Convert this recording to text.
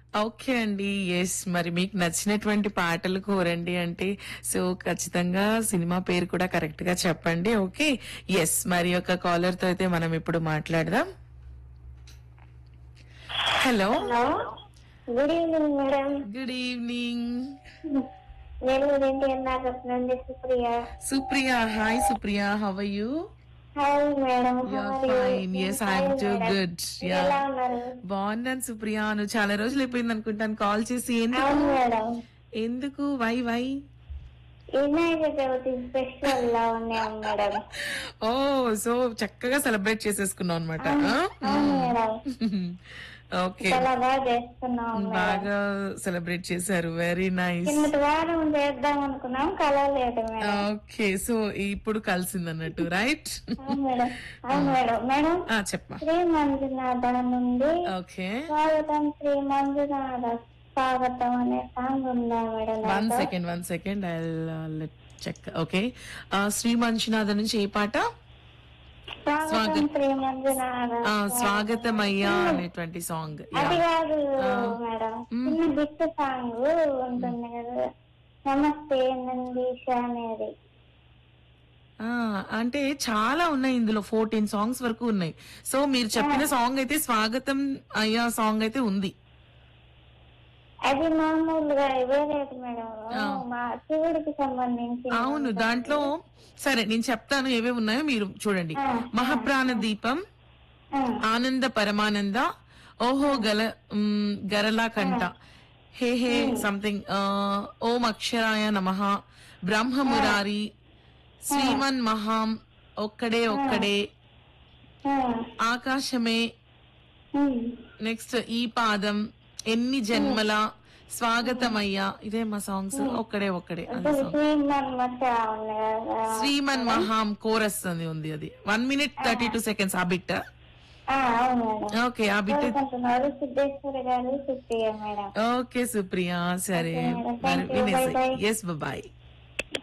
Okay అండి. Yes. మరి మీకు నచ్చినటువంటి పాటలు కోరండి అంటే, సో ఖచ్చితంగా సినిమా పేరు కూడా కరెక్ట్ గా చెప్పండి. ఓకే. యెస్. మరి ఒక కాలర్ తో అయితే మనం ఇప్పుడు మాట్లాడదాం. Hello. Hello good evening madam. Good evening. నేను ఏంటి నాగప్ నుండి Supriya. Supriya. Hi Supriya. How are you? Hi madam, how you're are you? Fine. నేను yes, I'm fine two madam. Good. మీరు యా, ఎలా ఉన్నారు? బాగున్నాను సుప్రియ. నువ్వు చాలా రోజులు అయిపోయింది అనుకుంటాను కాల్ చేసి. ఎందుకు? అవును మేడం, ఎందుకు? వై? వినాయక చవితి స్పెషల్ లా ఉన్నాం మేడం. ఓ, సో చక్కగా సెలబ్రేట్ చేసేసుకున్నావు అనమాట. అవును మేడం, ఓకే. చాలా బాగా చేస్తున్నాం మేడం. బాగా సెలబ్రేట్ చేశారు. Very nice. కిందటి వారం చేద్దాం అనుకున్నాం, కలవలేదు మేడం. ఓకే, సో ఇప్పుడు కలిసింది అన్నట్టు, రైట్? అవును మేడం, అవును మేడం. మేడం, చెప్పమా. శ్రీ మంజునాథ నుండి ఓకే, స్వాగతం శ్రీ మంజునాథ స్వాగతం అనే సాంగ్ ఉందా madam? One second I let check. Okay, Shri Manjunatha నుంచి ఏ పాట? స్వాగతం శ్రీ మంజునాథ స్వాగతం అయ్యా అనేటువంటి సాంగ్. అది కాదు మేడం, చిన్న బిట్ సాంగ్ ఉంటుంది కదా, నమస్తే నందీష అనేది. అంటే చాలా ఉన్నాయి ఇందులో, 14 సాంగ్స్ వరకు ఉన్నాయి. సో మీరు చెప్పిన సాంగ్ అయితే స్వాగతం అయ్యా సాంగ్ అయితే ఉంది. అది మామూలుగా వేరేది మేడం, మా శివుడికి సంబంధించి. అవును, దాంట్లో సరే నేను చెప్తాను ఏవేవి ఉన్నాయో మీరు చూడండి. మహాప్రాణ దీపం, ఆనంద పరమానంద, ఓహో గరలా కంట, హే హే సంథింగ్, ఓం అక్షరాయ నమః, బ్రహ్మమురారి, శ్రీమన్ మహాం, ఒక్కడే, ఆకాశమే, నెక్స్ట్ ఈ పాదం, ఎన్ని జన్మల, స్వాగతమయ్యా. ఇదే మా సాంగ్స్. ఒక్కడే శ్రీమన్ మహాం కోరస్ అని ఉంది. అది 1 minute 32 seconds ఆ బిట్. ఓకే, ఆ బిట్. ఓకే సుప్రియ, సరే మరి వినేసి. Yes, bye.